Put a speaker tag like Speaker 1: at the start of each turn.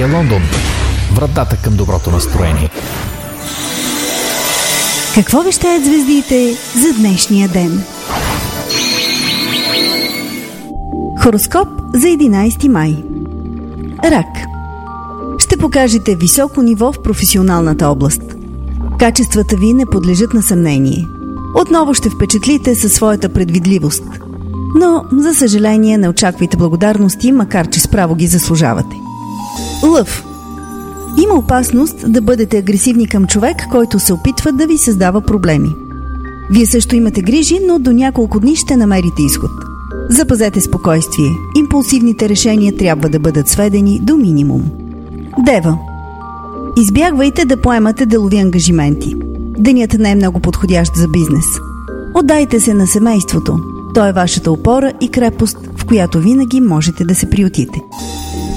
Speaker 1: Радио Лондон. Вратата към доброто настроение.
Speaker 2: Какво вещаят звездите за днешния ден? Хороскоп за 11 май. Рак. Ще покажете високо ниво в професионалната област. Качествата ви не подлежат на съмнение. Отново ще впечатлите със своята предвидливост. Но, за съжаление, не очаквайте благодарности, макар че справо ги заслужавате. Лъв. Има опасност да бъдете агресивни към човек, който се опитва да ви създава проблеми. Вие също имате грижи, но до няколко дни ще намерите изход. Запазете спокойствие. Импулсивните решения трябва да бъдат сведени до минимум. Дева. Избягвайте да поемате делови ангажименти. Денят не е много подходящ за бизнес. Отдайте се на семейството. То е вашата опора и крепост, в която винаги можете да се приютите.